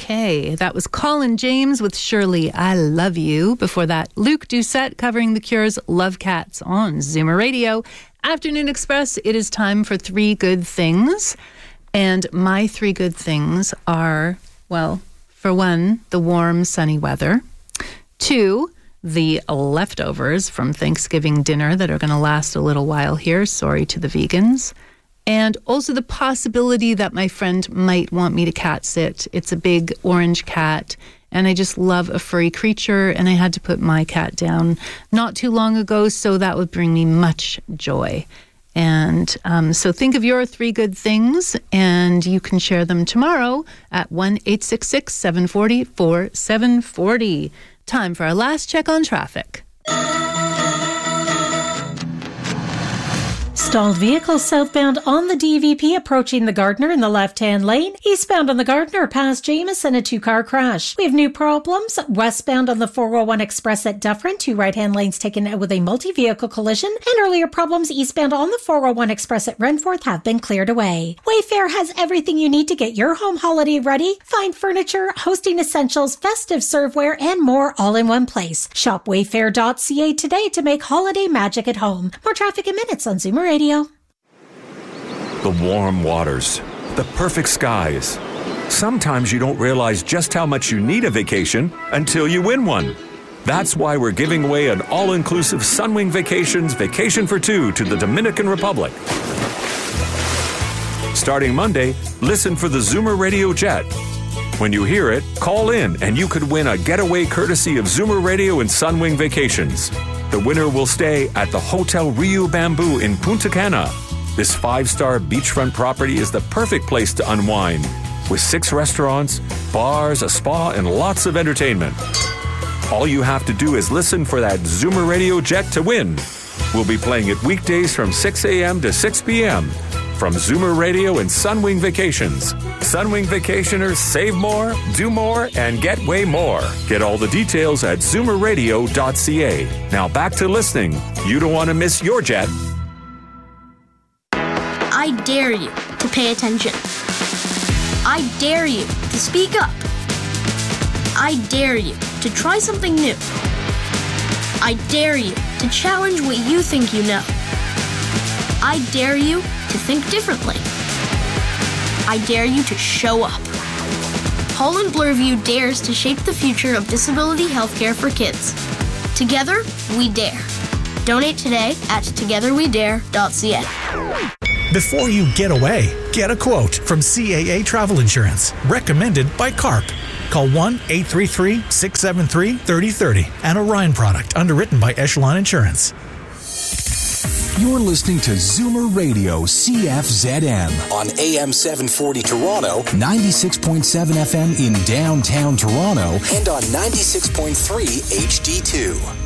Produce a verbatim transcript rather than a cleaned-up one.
Okay, that was Colin James with Shirley, I Love You. Before that, Luke Doucette covering The Cure's Love Cats on Zoomer Radio. Afternoon Express, it is time for three good things. And my three good things are, well, for one, the warm, sunny weather. Two, the leftovers from Thanksgiving dinner that are going to last a little while here. Sorry to the vegans. And also the possibility that my friend might want me to cat sit. It's a big orange cat, and I just love a furry creature, and I had to put my cat down not too long ago, so that would bring me much joy. And um, so think of your three good things, and you can share them tomorrow at one eight six six, seven four zero, four seven four zero. Time for our last check on traffic. Stalled vehicles southbound on the D V P approaching the Gardiner in the left-hand lane. Eastbound on the Gardiner past Jameson, a two-car crash. We have new problems westbound on the four oh one Express at Dufferin. Two right-hand lanes taken out with a multi-vehicle collision. And earlier problems eastbound on the four oh one Express at Renforth have been cleared away. Wayfair has everything you need to get your home holiday ready. Find furniture, hosting essentials, festive serveware, and more all in one place. Shop wayfair dot c a today to make holiday magic at home. More traffic in minutes on Zoomer Radio. The warm waters, the perfect skies. Sometimes you don't realize just how much you need a vacation until you win one. That's why we're giving away an all-inclusive Sunwing Vacations Vacation for Two to the Dominican Republic. Starting Monday, listen for the Zoomer Radio Jet. When you hear it, call in and you could win a getaway courtesy of Zoomer Radio and Sunwing Vacations. The winner will stay at the Hotel Rio Bamboo in Punta Cana. This five-star beachfront property is the perfect place to unwind, with six restaurants, bars, a spa, and lots of entertainment. All you have to do is listen for that Zoomer Radio Jet to win. We'll be playing it weekdays from six a.m. to six p.m. from Zoomer Radio and Sunwing Vacations. Sunwing Vacationers save more, do more, and get way more. Get all the details at zoomer radio dot c a. Now back to listening. You don't want to miss your jet. I dare you to pay attention. I dare you to speak up. I dare you to try something new. I dare you to challenge what you think you know. I dare you to think differently. I dare you to show up. Holland Bloorview dares to shape the future of disability healthcare for kids. Together, we dare. Donate today at together we dare dot c a. Before you get away, get a quote from C A A Travel Insurance, recommended by CARP. Call one eight three three, six seven three, three oh three oh. An Orion product underwritten by Echelon Insurance. You're listening to Zoomer Radio C F Z M on A M seven forty Toronto, ninety-six point seven F M in downtown Toronto, and on ninety-six point three H D two.